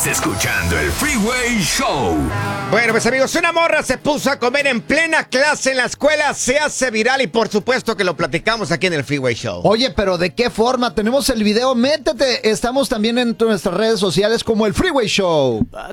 Estás escuchando el Freeway Show. Bueno, pues amigos, una morra se puso a comer en plena clase en la escuela, se hace viral y por supuesto que lo platicamos aquí en el Freeway Show. Oye, pero ¿de qué forma? Tenemos el video, métete. Estamos también en nuestras redes sociales como el Freeway Show.